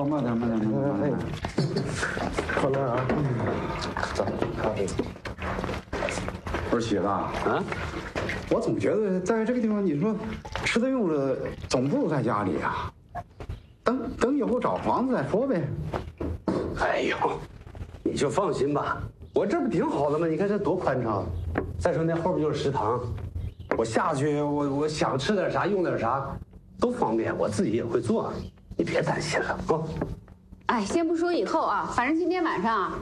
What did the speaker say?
慢点，慢点。 放那儿啊。走，咖啡。 不是喜子啊，我总觉得在这个地方，你说吃的用的总不如在家里啊。等以后找房子再说呗。 哎呦，你就放心吧，我这不挺好的吗？你看这多宽敞。再说那后边就是食堂，我下去我想吃点啥用点啥，都方便，我自己也会做，你别担心了啊。 哎，先不说以后啊，反正今天晚上啊，